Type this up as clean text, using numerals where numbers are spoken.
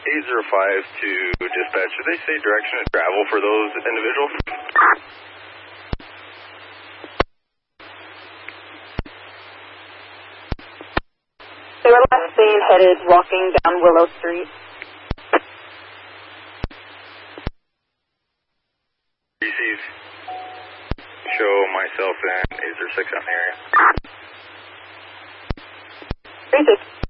805 to dispatch. Did they say direction of travel for those individuals? They were last seen headed walking down Willow Street. DC's show myself and 806 on the area. 36.